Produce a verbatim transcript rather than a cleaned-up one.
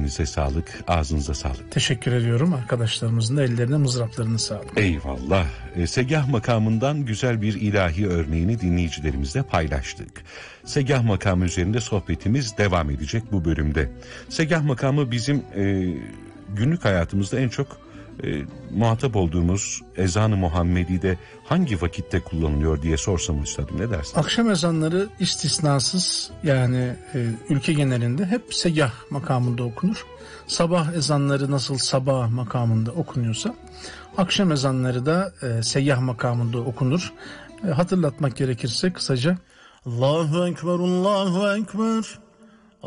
ellerinize sağlık, ağzınıza sağlık. Teşekkür ediyorum. Arkadaşlarımızın da ellerine, mızraplarına sağlık. Eyvallah. E, Segah makamından güzel bir ilahi örneğini dinleyicilerimizle paylaştık. Segah makamı üzerinde sohbetimiz devam edecek bu bölümde. Segah makamı bizim e, günlük hayatımızda en çok E, muhatap olduğumuz ezan-ı Muhammedi'de hangi vakitte kullanılıyor diye sorsam üstadım, ne dersin? Akşam ezanları istisnasız, yani e, ülke genelinde hep segah makamında okunur. Sabah ezanları nasıl sabah makamında okunuyorsa akşam ezanları da e, segah makamında okunur. E, hatırlatmak gerekirse kısaca: Allahu Ekber, Allahu Ekber.